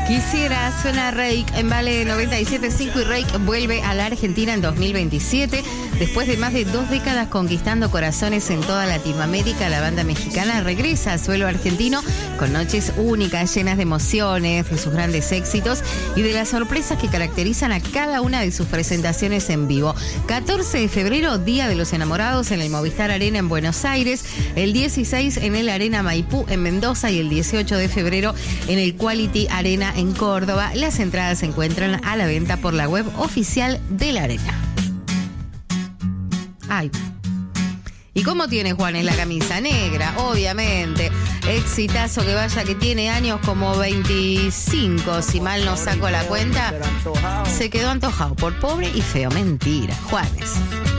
Quisiera, suena Reik en Vale 97.5 y Reik vuelve a la Argentina en 2027. Después de más de 2 décadas conquistando corazones en toda Latinoamérica, la banda mexicana regresa a suelo argentino con noches únicas, llenas de emociones, de sus grandes éxitos y de las sorpresas que caracterizan a cada una de sus presentaciones en vivo. 14 de febrero, Día de los Enamorados en el Movistar Arena en Buenos Aires, el 16 en el Arena Maipú en Mendoza y el 18 de febrero en el Quality Arena en Córdoba. Las entradas se encuentran a la venta por la web oficial de la Arena. Ay. ¿Y cómo tiene Juan en la camisa? Negra, obviamente. Exitazo que vaya, que tiene años como 25, si mal no saco la cuenta. Se quedó antojado por pobre y feo. Mentira, Juanes.